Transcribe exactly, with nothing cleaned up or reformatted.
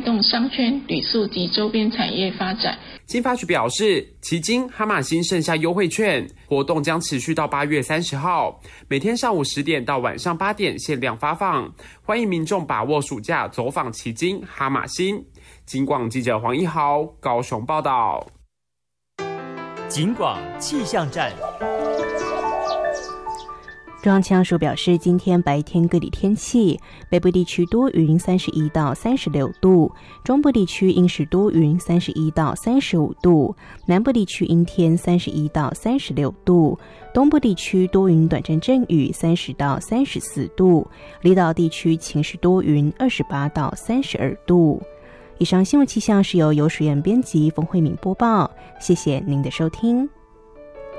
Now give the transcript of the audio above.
动商圈、旅宿及周边产业发展。 经发局表示，旗津、哈马星盛夏优惠券活动将持续到八月三十号，每天上午十点到晚上八点限量发放，欢迎民众把握暑假走访旗津、哈马星。警广记者黄一豪高雄报道。 警广气象站。 中央气象署表示，今天白天各地天气，北部地区多云三十一到三十六度，中部地区阴时多云三十一到三十五度，南部地区阴天三十一到三十六度，东部地区多云短暂阵雨三十到三十四度，离岛地区晴时多云二十八到三十二度。以上新闻气象是由游水燕编辑冯慧敏播报，谢谢您的收听。